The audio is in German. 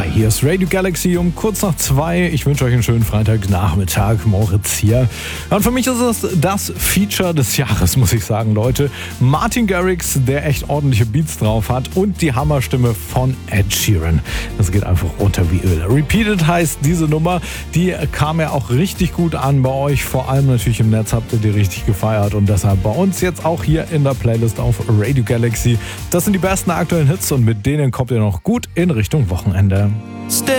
Hier ist Radio Galaxy um kurz nach 2. Ich wünsche euch einen schönen Freitagnachmittag. Moritz hier. Und für mich ist es das Feature des Jahres, muss ich sagen, Leute. Martin Garrix, der echt ordentliche Beats drauf hat, und die Hammerstimme von Ed Sheeran. Das geht einfach runter wie Öl. Repeated heißt diese Nummer. Die kam ja auch richtig gut an bei euch. Vor allem natürlich im Netz habt ihr die richtig gefeiert. Und deshalb bei uns jetzt auch hier in der Playlist auf Radio Galaxy. Das sind die besten aktuellen Hits und mit denen kommt ihr noch gut in Richtung Wochenende.